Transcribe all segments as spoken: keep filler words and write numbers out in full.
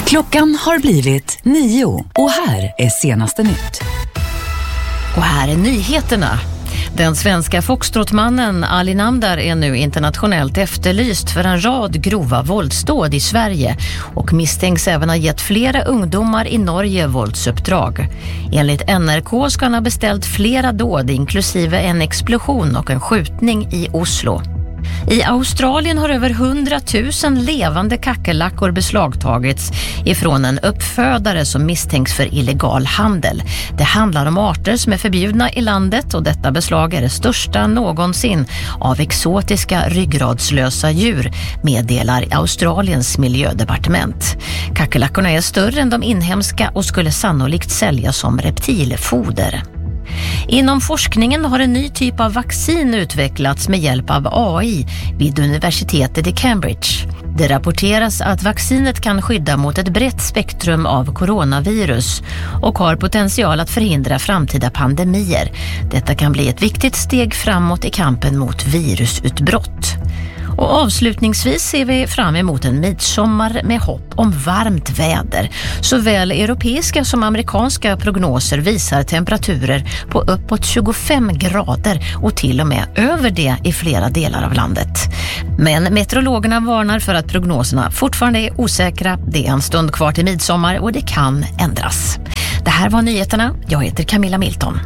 Klockan har blivit nio och här är senaste nytt. Och här är nyheterna. Den svenska foxtrotmannen Ali Namdar är nu internationellt efterlyst för en rad grova våldsdåd i Sverige och misstänks även ha gett flera ungdomar i Norge våldsuppdrag. Enligt N R K ska han ha beställt flera dåd inklusive en explosion och en skjutning i Oslo. I Australien har över hundratusen levande kackerlackor beslagtagits ifrån en uppfödare som misstänks för illegal handel. Det handlar om arter som är förbjudna i landet och detta beslag är det största någonsin av exotiska ryggradslösa djur, meddelar Australiens miljödepartement. Kackerlackorna är större än de inhemska och skulle sannolikt säljas som reptilfoder. Inom forskningen har en ny typ av vaccin utvecklats med hjälp av A I vid universitetet i Cambridge. Det rapporteras att vaccinet kan skydda mot ett brett spektrum av coronavirus och har potential att förhindra framtida pandemier. Detta kan bli ett viktigt steg framåt i kampen mot virusutbrott. Och avslutningsvis ser vi fram emot en midsommar med hopp om varmt väder. Såväl europeiska som amerikanska prognoser visar temperaturer på uppåt tjugofem grader och till och med över det i flera delar av landet. Men meteorologerna varnar för att prognoserna fortfarande är osäkra. Det är en stund kvar till midsommar och det kan ändras. Det här var nyheterna. Jag heter Camilla Milton.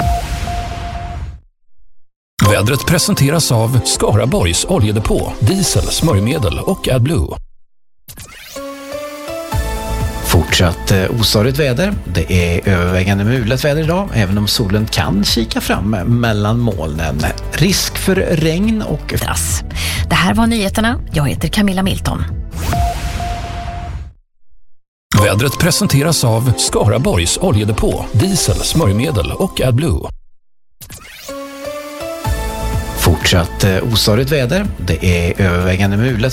Vädret presenteras av Skaraborgs oljedepå, diesel, smörjmedel och AdBlue. Fortsatt ostadigt väder. Det är övervägande mulet väder idag, även om solen kan kika fram mellan molnen. Risk för regn och drass. Det här var nyheterna. Jag heter Camilla Milton. Vädret presenteras av Skaraborgs oljedepå, diesel, smörjmedel och AdBlue. Fortsatt ostadigt väder. Det är övervägande mulet